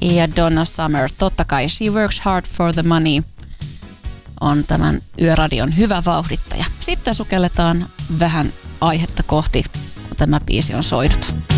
ja Donna Summer. Totta kai She Works Hard for the Money on tämän Yöradion hyvä vauhdittaja. Sitten sukelletaan vähän aihetta kohti, kun tämä biisi on soidut.